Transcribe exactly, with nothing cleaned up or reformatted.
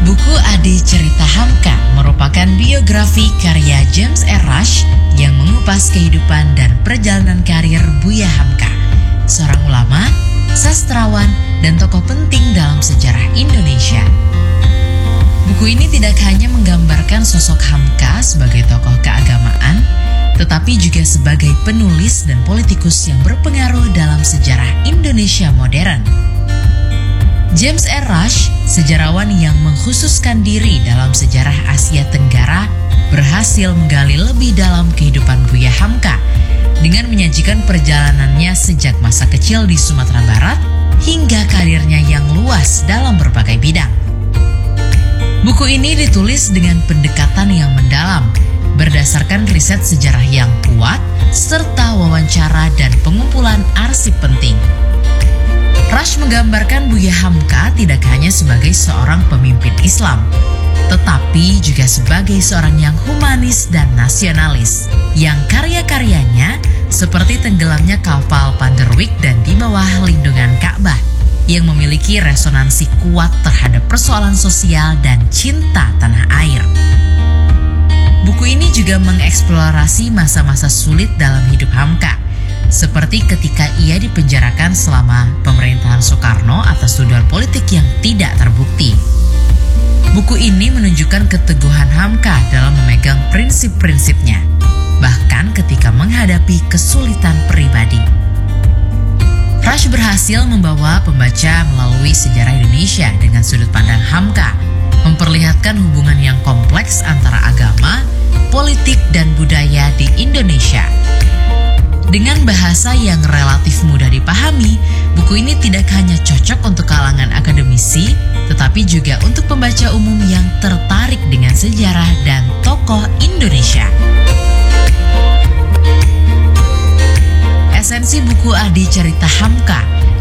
Buku Adi Cerita Hamka merupakan biografi karya James R. Rush yang mengupas kehidupan dan perjalanan karir Buya Hamka, seorang ulama, sastrawan, dan tokoh penting dalam sejarah Indonesia. Buku ini tidak hanya menggambarkan sosok Hamka sebagai tokoh keagamaan, tetapi juga sebagai penulis dan politikus yang berpengaruh dalam sejarah Indonesia modern. James R. Rush, sejarawan yang mengkhususkan diri dalam sejarah Asia Tenggara, berhasil menggali lebih dalam kehidupan Buya Hamka dengan menyajikan perjalanannya sejak masa kecil di Sumatera Barat hingga karirnya yang luas dalam berbagai bidang. Buku ini ditulis dengan pendekatan yang mendalam, berdasarkan riset sejarah yang kuat, serta wawancara dan pengumpulan arsip penting. Rush menggambarkan Buya Hamka tidak hanya sebagai seorang pemimpin Islam, tetapi juga sebagai seorang yang humanis dan nasionalis, yang karya-karyanya seperti tenggelamnya kapal Panderwick dan Di Bawah Lindungan Ka'bah, yang memiliki resonansi kuat terhadap persoalan sosial dan cinta tanah air. Buku ini juga mengeksplorasi masa-masa sulit dalam hidup Hamka, seperti ketika ia dipenjarakan selama pemerintahan Soekarno atas tuduhan politik yang tidak terbukti. Buku ini menunjukkan keteguhan Hamka dalam memegang prinsip-prinsipnya, bahkan ketika menghadapi kesulitan pribadi. Rush berhasil membawa pembaca melalui sejarah Indonesia dengan sudut pandang Hamka, memperlihatkan hubungan yang kompleks antara agama, politik, dan budaya di Indonesia. Dengan bahasa yang relatif mudah dipahami, buku ini tidak hanya cocok untuk kalangan akademisi, tetapi juga untuk pembaca umum yang tertarik dengan sejarah dan tokoh Indonesia. Esensi buku Adi Cerita Hamka